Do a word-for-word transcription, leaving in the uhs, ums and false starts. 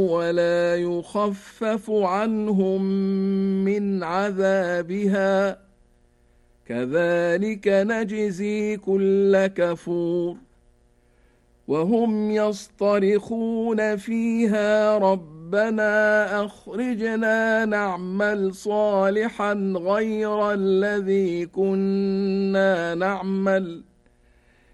ولا يخفف عنهم من عذابها كذلك نجزي كل كفور وهم يصطرخون فيها ربنا أخرجنا نعمل صالحا غير الذي كنا نعمل